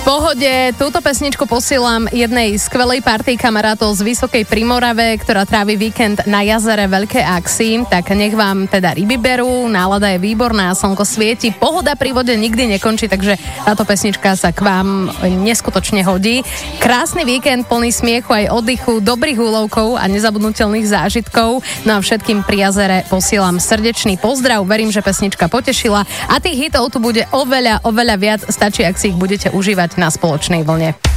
Pohode, túto pesničku posielam jednej skvelej partii kamarátov z Vysokej Primorave, ktorá trávi víkend na jazere Veľké Aksy, tak nech vám teda ryby berú, nálada je výborná, slnko svieti, pohoda pri vode nikdy nekončí, takže táto pesnička sa k vám neskutočne hodí. Krásny víkend plný smiechu aj oddychu, dobrých úlovkov a nezabudnutelných zážitkov. No a všetkým pri jazere posielam srdečný pozdrav, verím, že pesnička potešila a tých hitov tu bude oveľa viac, stačí, ak si ich budete užívať na spoločnej vlne.